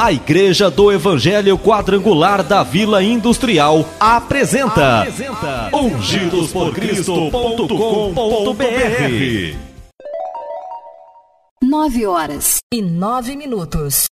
A Igreja do Evangelho Quadrangular da Vila Industrial apresenta ungidosporcristo.com.br. 9h09.